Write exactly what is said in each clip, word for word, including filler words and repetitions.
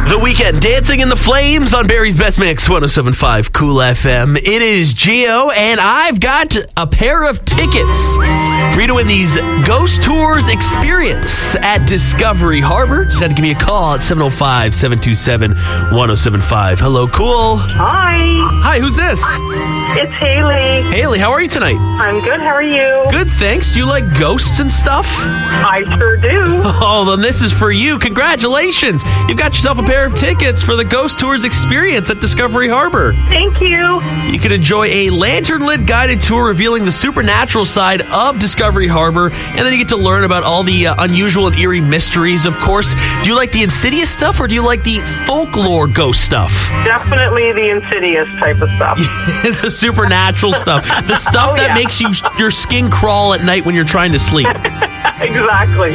The Weekend, Dancing in the Flames on Barry's Best Mix, one oh seven point five Cool F M. It is Gio, and I've got a pair of tickets for you to win these Ghost Tours experience at Discovery Harbor. Just had to give me a call at seven oh five, seven two seven, one oh seven five. Hello, Cool. Hi. Hi, who's this? It's Haley. Haley, how are you tonight? I'm good. How are you? Good, thanks. Do you like ghosts and stuff? I sure do. Oh, then this is for you. Congratulations. You've got yourself a pair of tickets for the Ghost Tours experience at Discovery Harbor. Thank you. You can enjoy a lantern-lit guided tour revealing the supernatural side of Discovery Harbor, and then you get to learn about all the uh, unusual and eerie mysteries, of course. Do you like the insidious stuff, or do you like the folklore ghost stuff? Definitely the insidious type of stuff. The supernatural stuff. The stuff Oh, that yeah. makes you your skin crawl at night when you're trying to sleep. Exactly.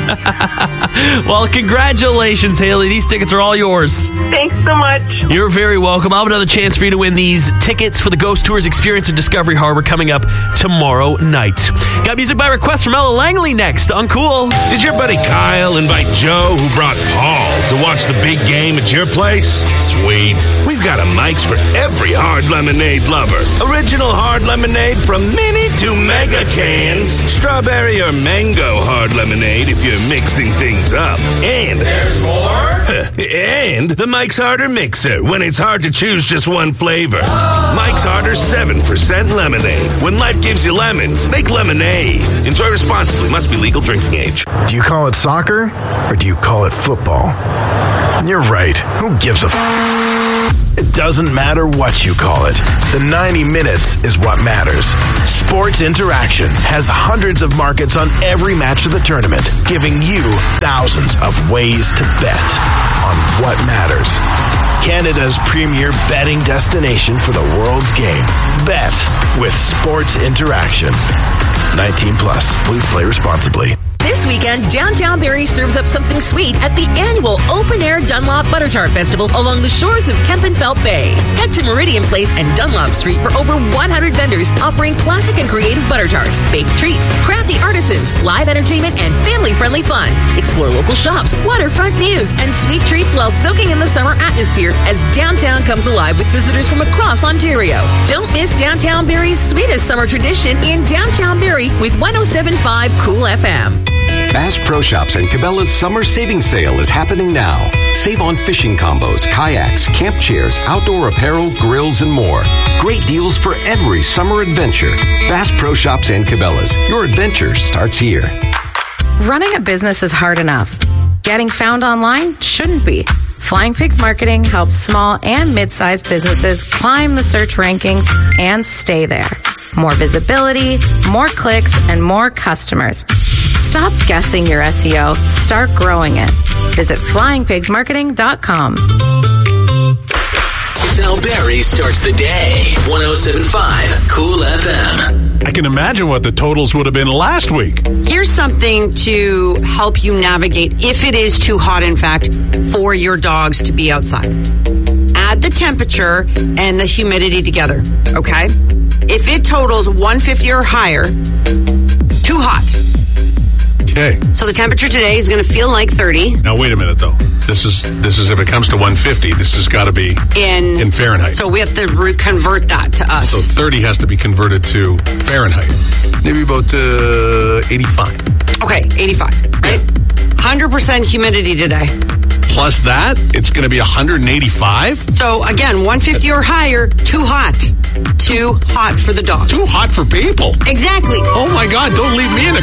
Well, congratulations, Haley. These tickets are all yours. Thanks so much. You're very welcome. I'll have another chance for you to win these tickets for the Ghost Tours experience at Discovery Harbor coming up tomorrow night. Got music by request from Ella Langley next on Cool. Did your buddy Kyle invite Joe, who brought Paul, to watch the big game at your place? Sweet. We've got a Mike's for every hard lemonade lover. Original hard lemonade from mini to mega cans. Strawberry or mango hard lemonade if you're mixing things up. And there's more? And the Mike's Harder Mixer when it's hard to choose just one flavor. Mike's Harder seven percent lemonade. When life gives you lemons, make lemonade. Enjoy responsibly. Must be legal drinking age. Do you call it soccer or do you call it football? You're right. Who gives a f- It doesn't matter what you call it. The ninety minutes is what matters. Sports Interaction has hundreds of markets on every match of the tournament, giving you thousands of ways to bet on what matters. Canada's premier betting destination for the world's game. Bet with Sports Interaction. nineteen plus. Please play responsibly. This weekend, Downtown Barrie serves up something sweet at the annual open-air Dunlop Butter Tart Festival along the shores of Kempenfelt Bay. Head to Meridian Place and Dunlop Street for over one hundred vendors offering classic and creative butter tarts, baked treats, crafty artisans, live entertainment, and family-friendly fun. Explore local shops, waterfront views, and sweet treats while soaking in the summer atmosphere as downtown comes alive with visitors from across Ontario. Don't miss Downtown Barrie's sweetest summer tradition in Downtown Barrie with one oh seven point five Cool F M. Bass Pro Shops and Cabela's summer savings sale is happening now. Save on fishing combos, kayaks, camp chairs, outdoor apparel, grills, and more. Great deals for every summer adventure. Bass Pro Shops and Cabela's. Your adventure starts here. Running a business is hard enough. Getting found online shouldn't be. Flying Pigs Marketing helps small and mid-sized businesses climb the search rankings and stay there. More visibility, more clicks, and more customers. Stop guessing your S E O. Start growing it. Visit flying pigs marketing dot com. It's how Barrie starts the day. one oh seven point five Cool F M. I can imagine what the totals would have been last week. Here's something to help you navigate if it is too hot, in fact, for your dogs to be outside. Add the temperature and the humidity together, okay? If it totals one fifty or higher, too hot. Okay. So the temperature today is going to feel like thirty. Now wait a minute though. This is this is if it comes to one fifty, this has got to be in in Fahrenheit. So we have to re- convert that to us. So thirty has to be converted to Fahrenheit. Maybe about uh, eighty-five. Okay, eighty-five, right? one hundred percent humidity today. Plus that, it's going to be one hundred eighty-five. So again, one fifty or higher, too hot. Too hot for the dog. Too hot for people. Exactly. Oh my God, don't leave me in a